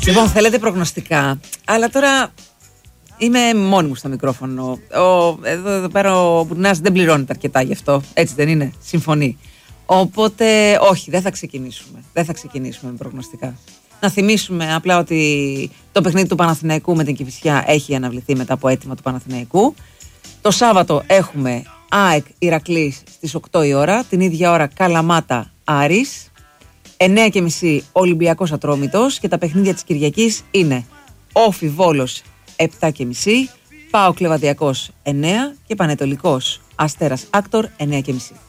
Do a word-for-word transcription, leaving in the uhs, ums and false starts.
Λοιπόν, θέλετε προγνωστικά, αλλά τώρα είμαι μόνη μου στο μικρόφωνο. Ο, εδώ, εδώ πέρα ο Μπουρνάς δεν πληρώνεται αρκετά γι' αυτό. Έτσι δεν είναι? Συμφωνεί. Οπότε, όχι, δεν θα ξεκινήσουμε. Δεν θα ξεκινήσουμε με προγνωστικά. Να θυμίσουμε απλά ότι το παιχνίδι του Παναθηναϊκού με την Κηφισιά έχει αναβληθεί μετά από αίτημα του Παναθηναϊκού. Το Σάββατο έχουμε ΑΕΚ Ηρακλής στις οκτώ η ώρα. Την ίδια ώρα Καλαμάτα Άρης. εννιά και μισή Ολυμπιακός Ατρόμητος. Και τα παιχνίδια της Κυριακής είναι Όφι Βόλος επτά και μισή, ΠΑΟΚ Λεβαδιακός εννιά και Πανετολικός Αστέρας Άκτορ εννιά και μισή.